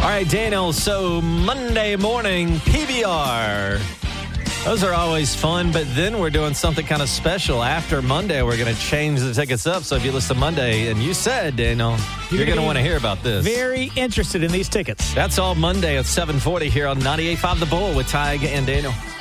All right, Daniel, so Monday morning PBR. Those are always fun, but then we're doing something kind of special. After Monday, we're going to change the tickets up. So if you listen to Monday, and you said, Daniel, you're going to want to hear about this. Very interested in these tickets. That's all Monday at 7:40 here on 98.5 The Bull with Tig and Daniel.